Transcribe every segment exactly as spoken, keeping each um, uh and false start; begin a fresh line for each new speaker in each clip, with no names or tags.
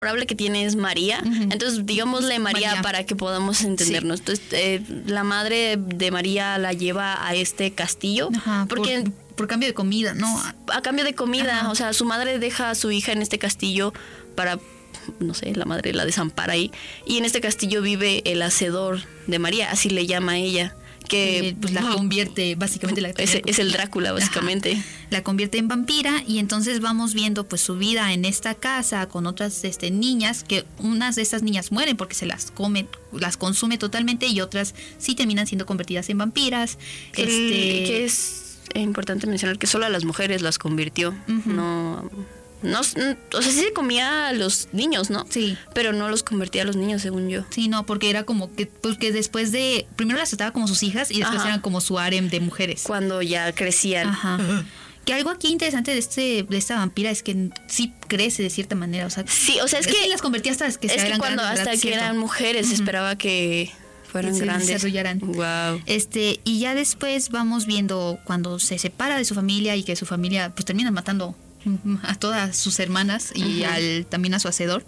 favorable que tiene es María. Uh-huh. Entonces, digámosle María, María para que podamos entendernos. Sí. Entonces, eh, la madre de María la lleva a este castillo.
Ajá,
porque
por, por cambio de comida, ¿no?
A cambio de comida. Ajá. O sea, su madre deja a su hija en este castillo para, no sé, la madre la desampara ahí. Y en este castillo vive el hacedor de María, así le llama a ella. Que
eh, pues la convierte básicamente la
es, es el Drácula básicamente.
Ajá. La convierte en vampira y entonces vamos viendo pues su vida en esta casa con otras este, niñas, que unas de estas niñas mueren porque se las come, las consume totalmente, y otras sí terminan siendo convertidas en vampiras.
Que, este que es importante mencionar que solo a las mujeres las convirtió. Uh-huh. no No, o sea, sí se comía a los niños, ¿no?
Sí.
Pero no los convertía a los niños, según yo.
Sí, no, porque era como que, porque después de, primero las trataba como sus hijas y después Ajá. eran como su harem de mujeres.
Cuando ya crecían.
Ajá. Que algo aquí interesante de este de esta vampira es que sí crece de cierta manera, o sea.
Sí, o sea, es,
es
que,
que las convertía hasta que
es
se
que
eran
cuando
grandes,
hasta
¿verdad?
que
¿Cierto?
eran mujeres uh-huh. esperaba que fueran
se
grandes.
desarrollaran.
Wow.
Este, y ya después vamos viendo cuando se separa de su familia y que su familia pues termina matando a todas sus hermanas y uh-huh. al, también a su hacedor,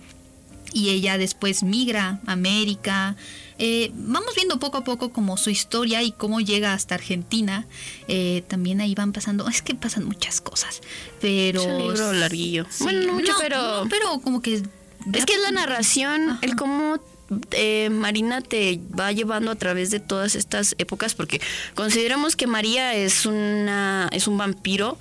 y ella después migra a América. Eh, vamos viendo poco a poco como su historia y cómo llega hasta Argentina. Eh, también ahí van pasando, es que pasan muchas cosas, pero
es un libro larguillo.
Sí,
bueno, no mucho,
no,
pero
no, pero como que
es que es la narración, Ajá. el cómo eh, Marina te va llevando a través de todas estas épocas, porque consideramos que María es una es un vampiro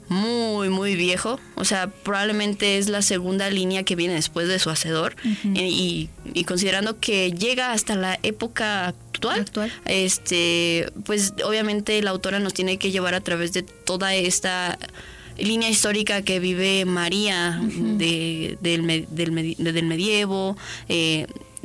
muy, muy viejo. O sea, probablemente es la segunda línea que viene después de su hacedor. Uh-huh. Y, y considerando que llega hasta la época actual,
actual,
este, pues obviamente la autora nos tiene que llevar a través de toda esta línea histórica que vive María, uh-huh. de, del, del, del medievo, eh,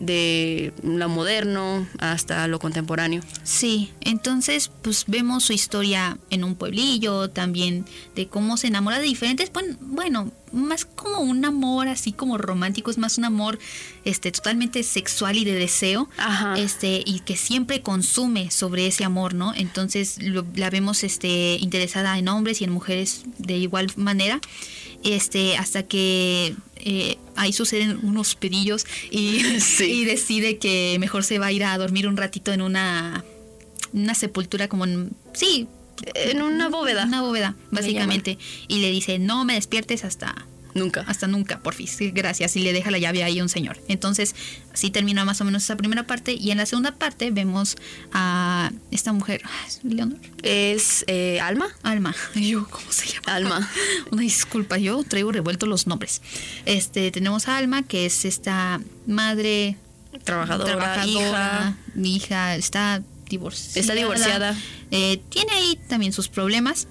de lo moderno hasta lo contemporáneo.
Sí, entonces pues vemos su historia en un pueblillo, también de cómo se enamora de diferentes, bueno, bueno, más como un amor así como romántico, es más un amor este totalmente sexual y de deseo.
Ajá.
este y que siempre consume sobre ese amor, ¿no? Entonces lo, la vemos este interesada en hombres y en mujeres de igual manera. Este, hasta que eh, ahí suceden unos pedillos y, sí. y decide que mejor se va a ir a dormir un ratito en una, una sepultura como en, sí,
en una bóveda.
Una bóveda, básicamente. Y le dice, no me despiertes hasta...
Nunca.
Hasta nunca, porfis. Gracias. Y le deja la llave ahí a un señor. Entonces, así termina más o menos esa primera parte. Y en la segunda parte vemos a esta mujer. ¿Leonor?
Es eh, Alma.
Alma. Yo, ¿cómo se llama?
Alma.
Una disculpa, yo traigo revueltos los nombres. Este, tenemos a Alma, que es esta madre
trabajadora,
trabajadora
hija.
Mi hija está divorciada.
Está divorciada.
Eh, tiene ahí también sus problemas.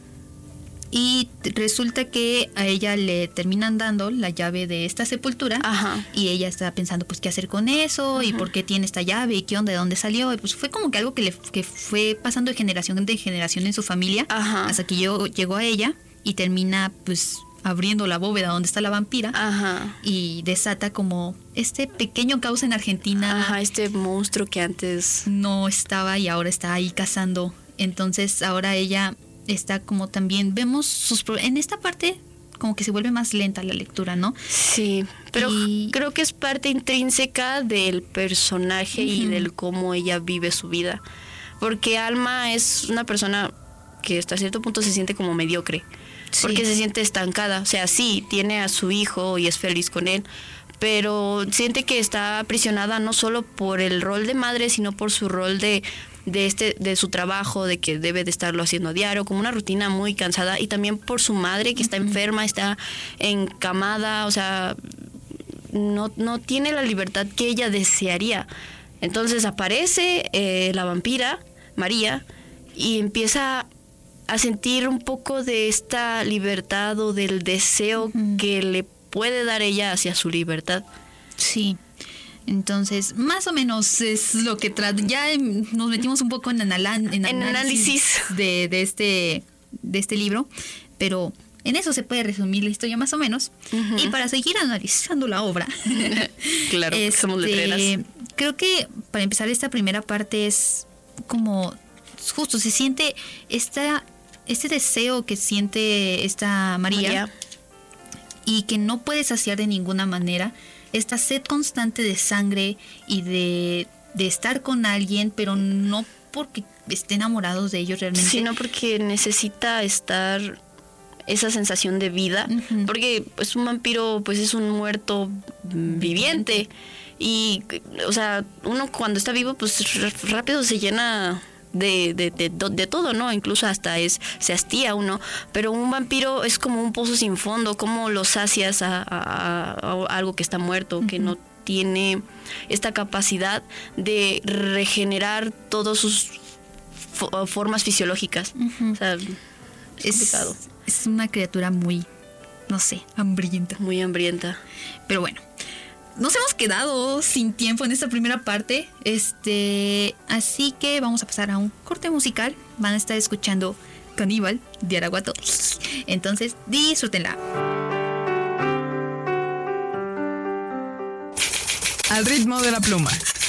Y resulta que a ella le terminan dando la llave de esta sepultura.
Ajá.
Y ella está pensando pues qué hacer con eso. Ajá. Y por qué tiene esta llave y qué onda, de dónde salió. Y pues fue como que algo que le que fue pasando de generación en generación en su familia.
Ajá.
Hasta que yo, llegó a ella y termina pues abriendo la bóveda donde está la vampira.
Ajá.
Y desata como este pequeño caos en Argentina.
Ajá, este monstruo que antes
no estaba y ahora está ahí cazando. Entonces ahora ella está como también vemos sus pro- en esta parte como que se vuelve más lenta la lectura, ¿no?
Sí, pero
y...
creo que es parte intrínseca del personaje uh-huh. y del cómo ella vive su vida, porque Alma es una persona que hasta cierto punto se siente como mediocre, sí. porque se siente estancada. O sea, sí, tiene a su hijo y es feliz con él, pero siente que está aprisionada no solo por el rol de madre, sino por su rol de de este de su trabajo, de que debe de estarlo haciendo a diario, como una rutina muy cansada, y también por su madre que está uh-huh. enferma, está encamada, o sea, no, no tiene la libertad que ella desearía. Entonces aparece eh, la vampira, María, y empieza a sentir un poco de esta libertad o del deseo uh-huh. que le puede dar ella hacia su libertad.
Sí. Entonces, más o menos es lo que trata. Ya nos metimos un poco en, anal- en,
en análisis
de, de este de este libro, pero en eso se puede resumir la historia más o menos. Uh-huh. Y para seguir analizando la obra,
claro, este, somos letreras.
Creo que para empezar esta primera parte es como justo se siente esta este deseo que siente esta María, María. y que no puede saciar de ninguna manera. esta sed constante de sangre y de, de estar con alguien, pero no porque esté enamorados de ellos realmente.
Sino porque necesita estar esa sensación de vida, uh-huh. porque pues un vampiro pues es un muerto viviente y o sea, uno cuando está vivo pues r- rápido se llena de, de, de, de todo, ¿no? Incluso hasta es se hastía uno, pero un vampiro es como un pozo sin fondo, como lo sacias a, a, a algo que está muerto, uh-huh. que no tiene esta capacidad de regenerar todas sus fo- formas fisiológicas. Uh-huh. O sea, es complicado.
Es, es una criatura muy, no sé, hambrienta.
Muy hambrienta.
Pero bueno, nos hemos quedado sin tiempo en esta primera parte. Este, así que vamos a pasar a un corte musical. Van a estar escuchando Caníbal de Araguato. Entonces, disfrútenla.
Al ritmo de la pluma.